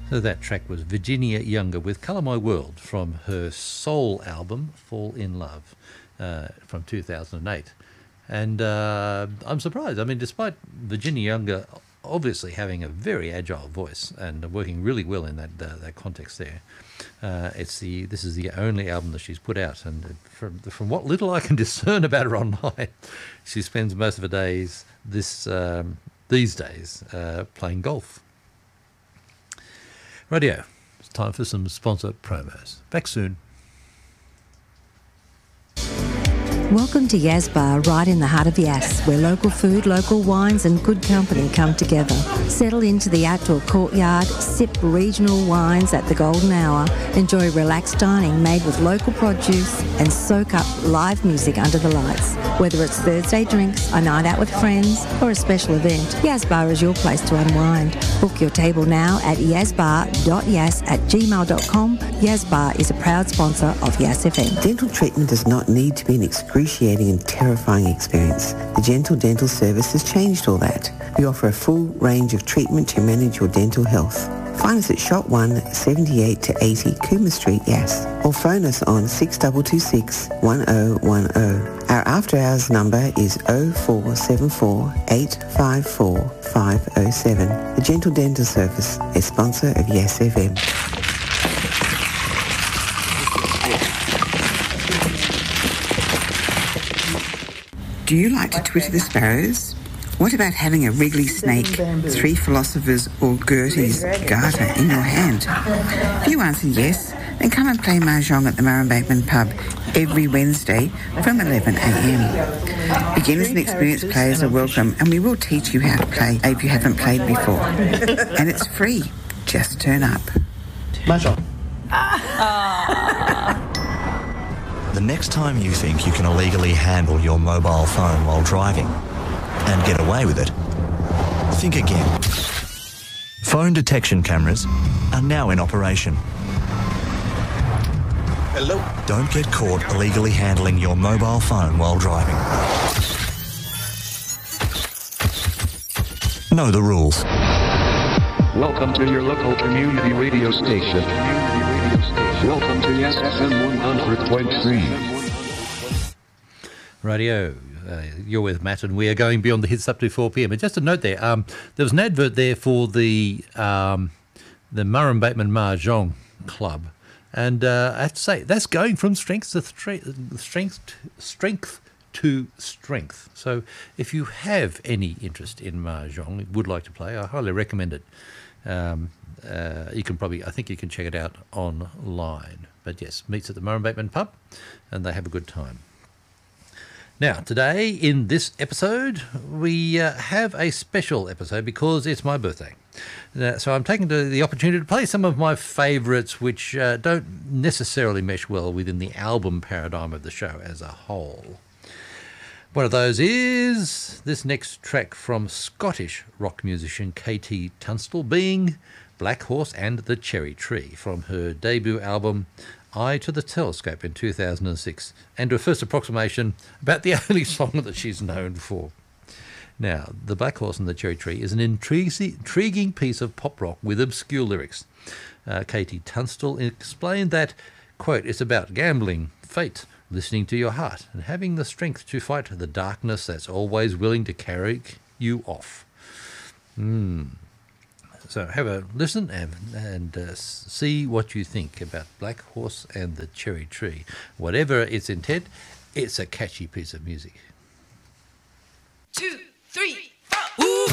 So that track was Virginia Younger with Colour My World from her soul album Fall in Love from 2008. And I'm surprised. I mean, despite Virginia Younger obviously having a very agile voice and working really well in that context there, this is the only album that she's put out. And from what little I can discern about her online, she spends most of her days these days playing golf. Radio, it's time for some sponsor promos. Back soon. Welcome to Yas Bar, right in the heart of Yas, where local food, local wines and good company come together. Settle into the outdoor courtyard, sip regional wines at the golden hour, enjoy relaxed dining made with local produce and soak up live music under the lights. Whether it's Thursday drinks, a night out with friends or a special event, Yas Bar is your place to unwind. Book your table now at yasbar.yas@gmail.com. Yas Bar is a proud sponsor of Yas FM. Dental treatment does not need to be an excruciating and terrifying experience. The Gentle Dental Service has changed all that. We offer a full range of treatment to manage your dental health. Find us at Shop 1, 78 to 80 Coomer Street, Yass, or phone us on 6226 1010. Our after hours number is 0474 854 507. The Gentle Dental Service, a sponsor of Yass FM. Do you like to twitter the sparrows? What about having a wriggly snake, three philosophers or Gertie's garter in your hand? If you answer yes, then come and play Mahjong at the Murrumbateman pub every Wednesday from 11 a.m. Beginners and experienced players are welcome, and we will teach you how to play if you haven't played before. And it's free. Just turn up. Mahjong. The next time you think you can illegally handle your mobile phone while driving and get away with it, think again. Phone detection cameras are now in operation. Hello. Don't get caught illegally handling your mobile phone while driving. Know the rules. Welcome to your local community radio station. Welcome to Yes FM 100.3. Radio, you're with Matt, and we are going beyond the hits up to 4 p.m. And just a note there, there was an advert there for the Murrumbateman Mahjong Club, and I have to say that's going from strength to strength. So if you have any interest in Mahjong, would like to play, I highly recommend it. You can I think you can check it out online. But yes, meets at the Murrumbateman pub, and they have a good time. Now, today in this episode, we have a special episode because it's my birthday. So I'm taking the opportunity to play some of my favourites, which don't necessarily mesh well within the album paradigm of the show as a whole. One of those is this next track from Scottish rock musician KT Tunstall, being Black Horse and the Cherry Tree from her debut album Eye to the Telescope in 2006, and her first approximation about the only song that she's known for. Now, The Black Horse and the Cherry Tree is an intriguing piece of pop rock with obscure lyrics. KT Tunstall explained that, quote, it's about gambling, fate, listening to your heart, and having the strength to fight the darkness that's always willing to carry you off. So have a listen and see what you think about Black Horse and the Cherry Tree. Whatever its intent, it's a catchy piece of music. 2, 3.